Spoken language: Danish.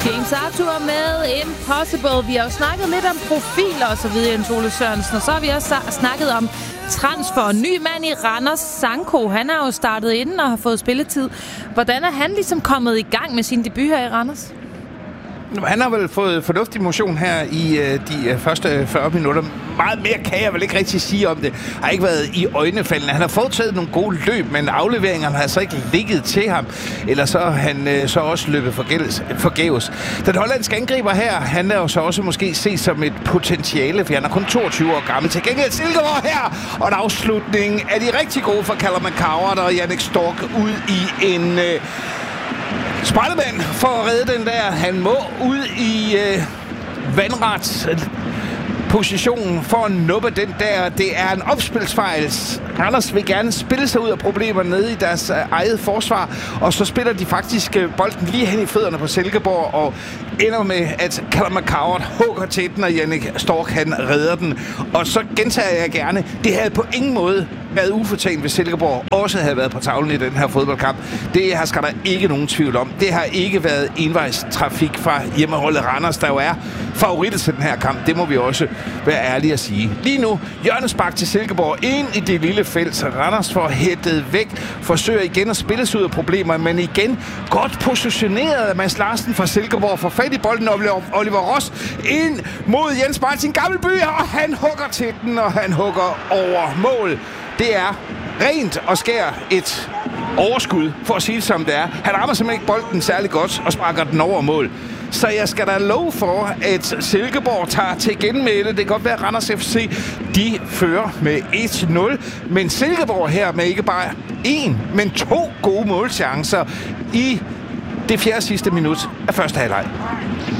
James Arthur med Impossible. Vi har jo snakket lidt om profiler og så videre, Jens Ole Sørensen. Og så har vi også snakket om transfer. Ny mand i Randers, Sanko. Han har jo startet inden og har fået spilletid. Hvordan er han ligesom kommet i gang med sin debut her i Randers? Han har vel fået fornuftig motion her i de første 40 minutter. Meget mere kan jeg vel ikke rigtig sige om det. Har ikke været i øjnefaldene. Han har foretaget nogle gode løb, men afleveringerne har så ikke ligget til ham. Eller så har han så også løbet forgæves. Den hollandske angriber her, han er jo så også måske set som et potentiale, for han er kun 22 år gammel. Til gengæld Silkeborg her, og en afslutning er de rigtig gode for Callum McCowart og Jannik Stork ud i en... Spejlemand for at redde den der. Han må ud i vandret position for at nuppe den der. Det er en opspilsfejl. Randers vil gerne spille sig ud af problemer nede i deres eget forsvar, og så spiller de faktisk bolden lige hen i fødderne på Silkeborg, og ender med, at Callum McCowart hugger til den, og Jannik Stork, han redder den. Og så gentager jeg gerne, det havde på ingen måde været ufortjent, hvis Silkeborg også havde været på tavlen i den her fodboldkamp. Det her skal der ikke nogen tvivl om. Det har ikke været envejstrafik fra hjemmeholdet Randers, der jo er favoritter til den her kamp. Det må vi også være ærlige at sige. Lige nu, hjørnespark til Silkeborg ind i det lille felt. Randers får hættet væk, forsøger igen at spille sig ud af problemer, men igen godt positioneret af Mads Larsen fra Silkeborg. Får fat i bolden, Oliver Ross ind mod Jens Martin Gammelby, og han hugger til den, og han hugger over mål. Det er rent og skær et overskud, for at sige det som det er. Han rammer simpelthen ikke bolden særlig godt og sparker den over mål. Så jeg skal da love for, at Silkeborg tager til genmæle. Det kan godt være, at Randers FC, de fører med 1-0. Men Silkeborg her med ikke bare 1, men 2 gode målchancer i det 4. sidste minut af første halvleg.